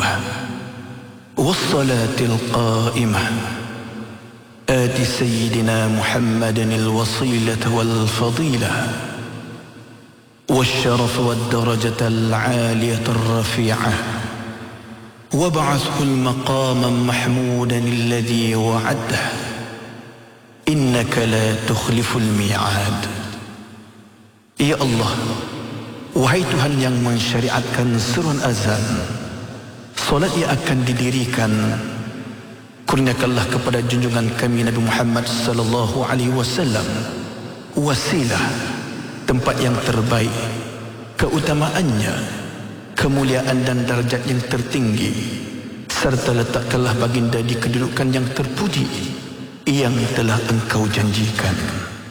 القيمة والصلاة القائمة آت سيدنا محمد الوصيلة والفضيلة والشرف والدرجة العالية الرفيعة وابعثه المقاما محمودا الذي وعده إنك لا تخلف الميعاد. Ya Allah, wahai Tuhan yang mensyariatkan seruan azan, solat yang akan didirikan, kurniakanlah kepada junjungan kami Nabi Muhammad sallallahu alaihi wasallam wasilah, tempat yang terbaik, keutamaannya, kemuliaan dan darjat yang tertinggi, serta letakkanlah baginda di kedudukan yang terpuji yang telah Engkau janjikan.